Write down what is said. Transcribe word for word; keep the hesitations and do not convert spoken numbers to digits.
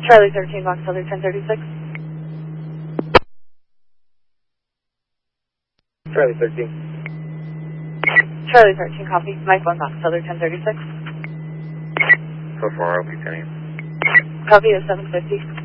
Charlie thirteen, Box Heather ten thirty-six. Charlie thirteen. Charlie thirteen, copy. Mike one, Box Heather ten thirty-six. So far, I'll be ten. Copy is seven fifty.